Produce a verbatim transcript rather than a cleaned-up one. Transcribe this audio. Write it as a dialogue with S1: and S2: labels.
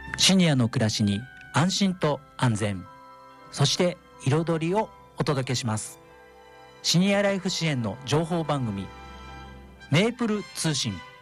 S1: シニアの暮らしに安心と安全、そして彩りをお届けします。シニアライフ支援の情報番組、メープル通信。